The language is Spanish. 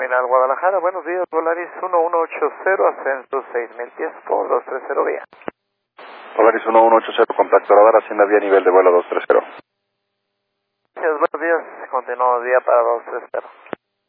Terminal Guadalajara, buenos días, Volaris 1180, ascenso 6000 pies por 230 vía. Volaris 1180, contacto radar, Hacienda vía nivel de vuelo 230. Gracias, buenos días, continuamos día para 230.